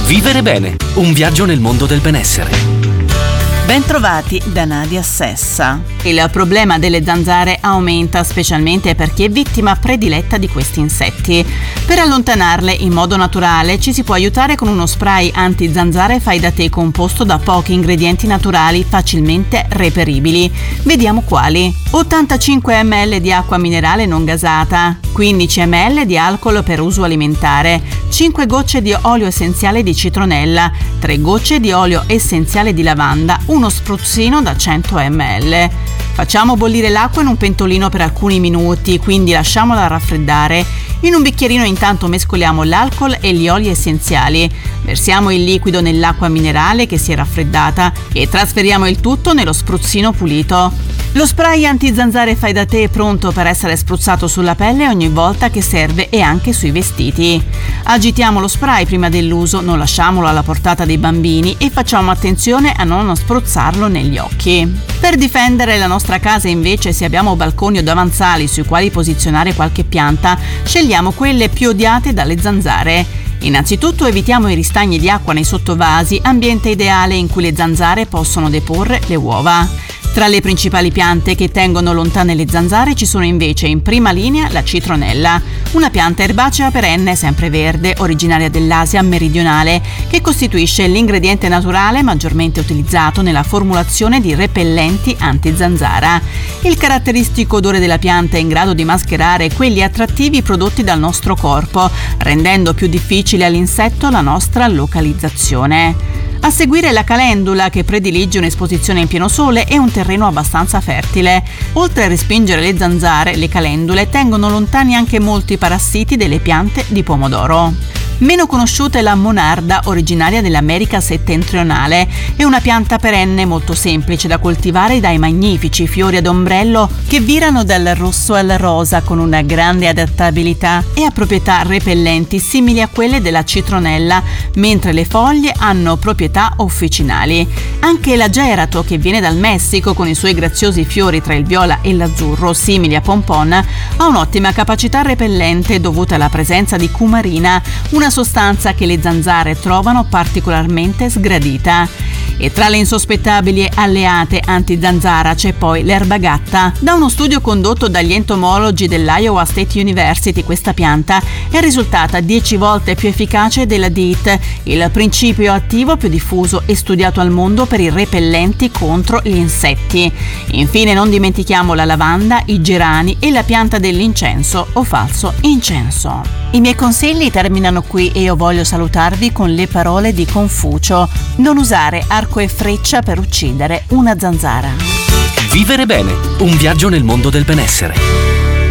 Vivere bene, un viaggio nel mondo del benessere. Bentrovati da Nadia Sessa. Il problema delle zanzare aumenta specialmente per chi è vittima prediletta di questi insetti. Per allontanarle in modo naturale ci si può aiutare con uno spray anti-zanzare fai da te composto da pochi ingredienti naturali facilmente reperibili. Vediamo quali. 85 ml di acqua minerale non gasata, 15 ml di alcol per uso alimentare, 5 gocce di olio essenziale di citronella, 3 gocce di olio essenziale di lavanda, uno spruzzino da 100 ml. Facciamo bollire l'acqua in un pentolino per alcuni minuti, quindi lasciamola raffreddare. In un bicchierino intanto mescoliamo l'alcol e gli oli essenziali. Versiamo il liquido nell'acqua minerale che si è raffreddata e trasferiamo il tutto nello spruzzino pulito. Lo spray anti-zanzare fai da te è pronto per essere spruzzato sulla pelle ogni volta che serve e anche sui vestiti. Agitiamo lo spray prima dell'uso, non lasciamolo alla portata dei bambini e facciamo attenzione a non spruzzarlo negli occhi. Per difendere la nostra casa invece, se abbiamo balconi o davanzali sui quali posizionare qualche pianta, scegliamo quelle più odiate dalle zanzare. Innanzitutto evitiamo i ristagni di acqua nei sottovasi, ambiente ideale in cui le zanzare possono deporre le uova. Tra le principali piante che tengono lontane le zanzare ci sono invece in prima linea la citronella, una pianta erbacea perenne sempreverde originaria dell'Asia meridionale che costituisce l'ingrediente naturale maggiormente utilizzato nella formulazione di repellenti anti-zanzara. Il caratteristico odore della pianta è in grado di mascherare quelli attrattivi prodotti dal nostro corpo, rendendo più difficile all'insetto la nostra localizzazione. A seguire la calendula, che predilige un'esposizione in pieno sole e un terreno abbastanza fertile. Oltre a respingere le zanzare, le calendule tengono lontani anche molti parassiti delle piante di pomodoro. Meno conosciuta è la monarda, originaria dell'America settentrionale. È una pianta perenne molto semplice da coltivare dai magnifici fiori ad ombrello che virano dal rosso al rosa con una grande adattabilità e ha proprietà repellenti simili a quelle della citronella, mentre le foglie hanno proprietà officinali. Anche l'agerato, che viene dal Messico con i suoi graziosi fiori tra il viola e l'azzurro simili a pompon, ha un'ottima capacità repellente dovuta alla presenza di cumarina, una sostanza che le zanzare trovano particolarmente sgradita. E tra le insospettabili alleate anti-zanzara c'è poi l'erba gatta. Da uno studio condotto dagli entomologi dell'Iowa State University, questa pianta è risultata 10 volte più efficace della DEET, il principio attivo più diffuso e studiato al mondo per i repellenti contro gli insetti. Infine non dimentichiamo la lavanda, i gerani e la pianta dell'incenso o falso incenso. I miei consigli terminano qui e io voglio salutarvi con le parole di Confucio: non usare arco e freccia per uccidere una zanzara. Vivere bene, un viaggio nel mondo del benessere.